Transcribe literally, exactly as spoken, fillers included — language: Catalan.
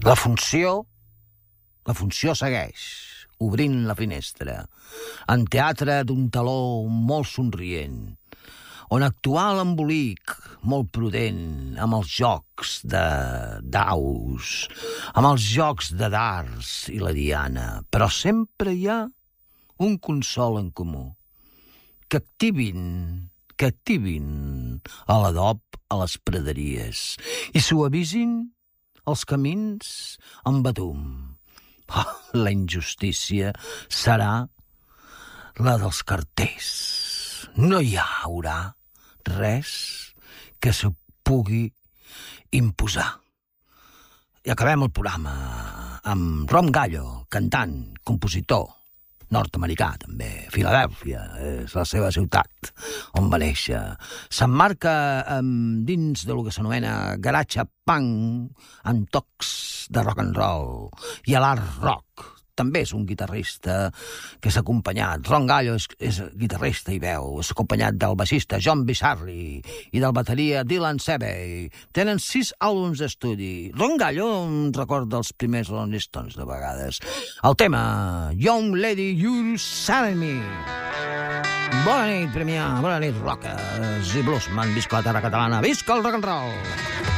La funció, la funció segueix, obrint la finestra, en teatre d'un taló molt somrient, on actuà l'embolic, molt prudent, amb els jocs de daus, amb els jocs de dards i la diana, però sempre hi ha un consol en comú, que activin, que activin a l'adob a les praderies i suavisin els camins amb batum. Oh, la injustícia serà la dels carters. No hi haurà res que se pugui imposar. I acabem el programa amb Ron Gallo, cantant, compositor, nord-americà, també. Filadèlfia és la seva ciutat, on va néixer. S'emmarca um, dins de lo que s'anomena garage punk, amb tocs de rock and roll i a l'art rock. També és un guitarrista que s'ha acompanyat. Ron Gallo és, és guitarrista i veu. És acompanyat del baixista John Bisarri i del bateria Dylan Sebey. Tenen sis àlbums d'estudi. Ron Gallo em recorda els primers Rolling Stones de vegades. El tema Young Lady You're Selling Me. Bona nit, Premià. Bona nit, rockers i bluesman. Visca la terra catalana. Visca el rock and roll.